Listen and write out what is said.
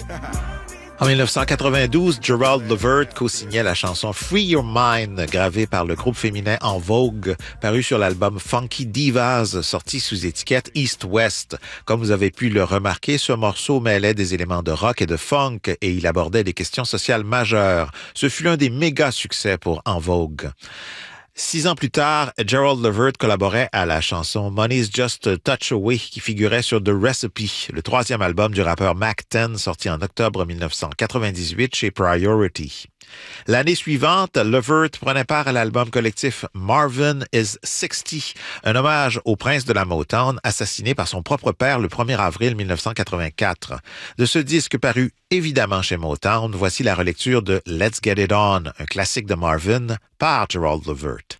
En 1992, Gerald Levert co-signait la chanson Free Your Mind, gravée par le groupe féminin En Vogue, paru sur l'album Funky Divas, sorti sous étiquette East-West. Comme vous avez pu le remarquer, ce morceau mêlait des éléments de rock et de funk et il abordait des questions sociales majeures. Ce fut l'un des méga succès pour En Vogue. 6 ans plus tard, Gerald Levert collaborait à la chanson Money's Just a Touch Away qui figurait sur The Recipe, le 3e album du rappeur Mac 10 sorti en octobre 1998 chez Priority. L'année suivante, Levert prenait part à l'album collectif Marvin is 60, un hommage au prince de la Motown assassiné par son propre père le 1er avril 1984. De ce disque paru évidemment chez Motown, voici la relecture de Let's Get It On, un classique de Marvin par Gerald Levert.